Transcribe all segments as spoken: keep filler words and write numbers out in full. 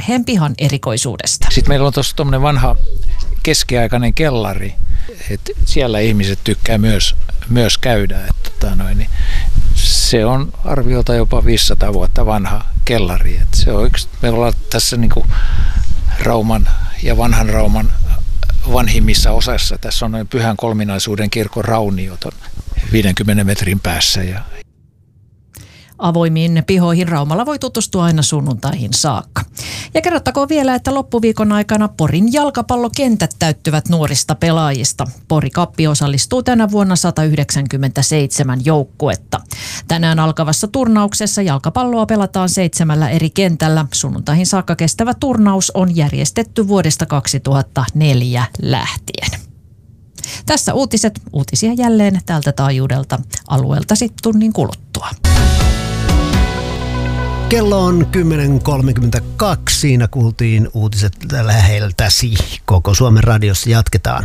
perheen pihan erikoisuudesta. Sitten meillä on tuossa tuommoinen vanha keskiaikainen kellari, että siellä ihmiset tykkää myös, myös käydä. Että, tota noin, niin se on arviolta jopa viisisataa vuotta vanha kellari. Että se on yksi, me ollaan tässä niin kuin Rauman ja vanhan Rauman vanhimmissa osassa. Tässä on noin Pyhän Kolminaisuuden kirkon raunio viidenkymmenen metrin päässä. Ja Avoimiin pihoihin Raumalla voi tutustua aina sunnuntaihin saakka. Ja kerrottakoon vielä, että loppuviikon aikana Porin jalkapallokentät täyttyvät nuorista pelaajista. Pori Kappi osallistuu tänä vuonna sata yhdeksänkymmentäseitsemän joukkuetta. Tänään alkavassa turnauksessa jalkapalloa pelataan seitsemällä eri kentällä. Sunnuntaihin saakka kestävä turnaus on järjestetty vuodesta kaksituhattaneljä lähtien. Tässä uutiset. Uutisia jälleen tältä taajuudelta alueeltasi tunnin kuluttua. Kello on kymmenen kolmekymmentäkaksi. Siinä kuultiin uutiset läheltäsi. Koko Suomen radiossa jatketaan.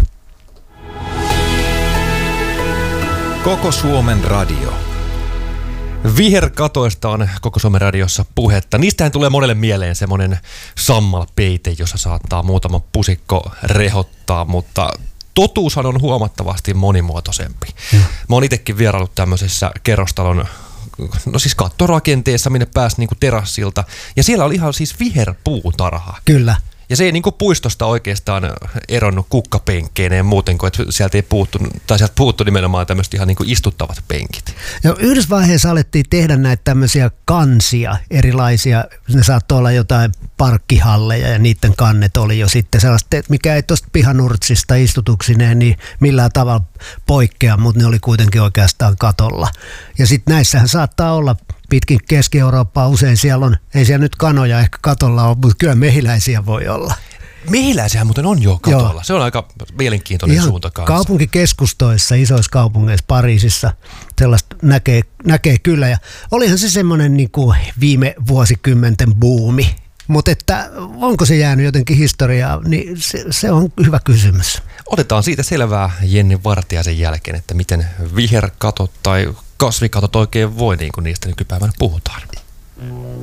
Koko Suomen radio. Viherkatoista on Koko Suomen radiossa puhetta. Niistähän tulee monelle mieleen semmoinen sammalpeite, jossa saattaa muutama pusikko rehottaa, mutta totuushan on huomattavasti monimuotoisempi. Hmm. Mä oon itsekin vieraillut tämmöisessä kerrostalon, no siis kattorakenteessa, minne pääsi niinku terassilta. Ja siellä oli ihan siis viherpuutarha. Kyllä. Ja se ei niinku puistosta oikeastaan eronnut kukkapenkkeineen muuten kuin, että sieltä ei puuttu, tai sieltä puuttu nimenomaan tämmöiset ihan niinku istuttavat penkit. Ja yhdessä vaiheessa alettiin tehdä näitä tämmöisiä kansia erilaisia. Ne saattoi olla jotain parkkihalleja ja niiden kannet oli jo sitten sellaista, mikä ei tuosta pihanurtsista istutuksineen niin millään tavalla poikkea, mutta ne oli kuitenkin oikeastaan katolla. Ja sitten näissähän saattaa olla pitkin Keski-Eurooppaa usein siellä on, ei siellä nyt kanoja ehkä katolla ole, mutta kyllä mehiläisiä voi olla. Mehiläisiähän muuten on jo katolla. Joo. Se on aika mielenkiintoinen ihan suunta kanssa. Kaupunkikeskustoissa, isoissa kaupungeissa, Pariisissa, sellaista näkee, näkee kyllä. Ja olihan se semmoinen niin kuin viime vuosikymmenten buumi. Mutta että onko se jäänyt jotenkin historiaa, niin se, se on hyvä kysymys. Otetaan siitä selvää Jenni Vartiaisen jälkeen, että miten viherkatot tai kasvikatot oikein voi, niin kuin niistä nykypäivänä puhutaan.